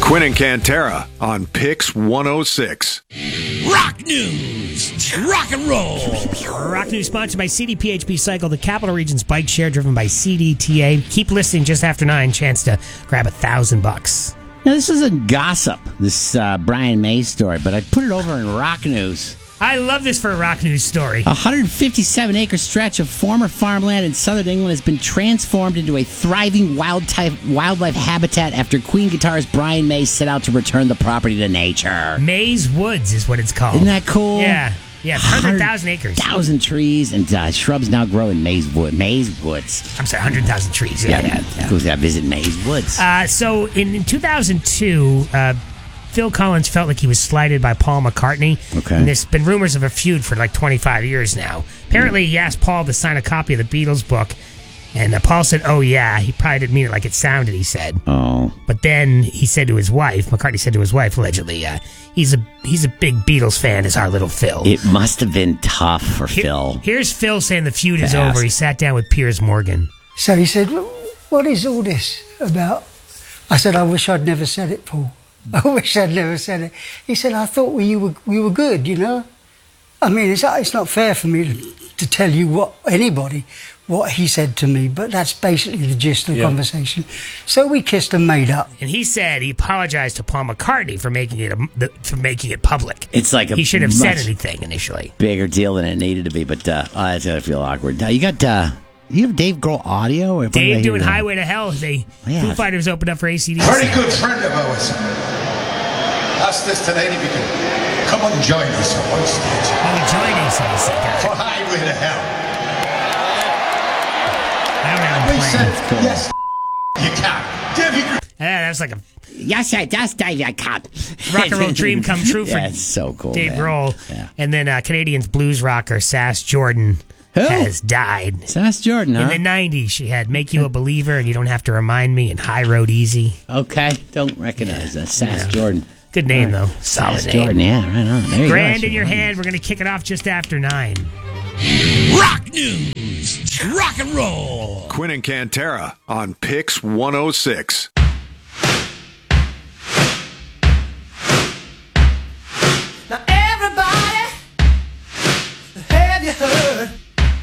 Quinn and Cantera on Pix 106. Rock News. Rock and roll. Rock News sponsored by CDPHP Cycle, the Capital Region's bike share driven by CDTA. Keep listening just after 9. Chance to grab $1,000. Now, this isn't gossip, this Brian May story, but I put it over in Rock News. I love this for a Rock News story. A 157-acre stretch of former farmland in southern England has been transformed into a thriving wildlife habitat after Queen guitarist Brian May set out to return the property to nature. May's Woods is what it's called. Isn't that cool? Yeah. Yeah, 100,000 acres. 100,000 trees and shrubs now grow in May's Woods. I'm sorry, 100,000 trees. Yeah. Go visit May's Woods. So in 2002, Phil Collins felt like he was slighted by Paul McCartney. Okay. And there's been rumors of a feud for like 25 years now. Apparently, he asked Paul to sign a copy of the Beatles book. And Paul said, oh, yeah. He probably didn't mean it like it sounded, he said. Oh. But then he said to his wife, McCartney said to his wife, allegedly, he's a big Beatles fan, is our little Phil. It must have been tough for Phil. Here's Phil saying the feud is over. He sat down with Piers Morgan. So he said, what is all this about? I said, I wish I'd never said it, Paul. I wish I'd never said it. He said, I thought we were good, you know? I mean, it's not fair for me to tell you what he said to me, but that's basically the gist of the conversation. So we kissed and made up. And he said he apologized to Paul McCartney for making it public. It's like he should have said anything initially. Bigger deal than it needed to be, but that's gonna feel awkward. You have Dave Grohl audio? Or Dave doing Highway to Hell. Foo Fighters opened up for ACDC. Very good friend of ours. Ask this to lady because come and join us on stage. Join ACDC. For Highway to Hell. We said, yes, you can. Dave, that's like a... Yes, Dave, I can. Rock and roll dream come true for it's so cool, Dave Grohl. Yeah. And then Canadians blues rocker Sass Jordan has died. Sass Jordan, huh? In the 90s, she had Make You a Believer and You Don't Have to Remind Me and High Road Easy. Okay, don't recognize that. Sass Jordan. Good name, though. Solid Sass name. Jordan, yeah, right on. There you Grand go. in your hand. We're going to kick it off just after 9. Rock News. Rock and roll. Quinn and Cantera on Pix 106.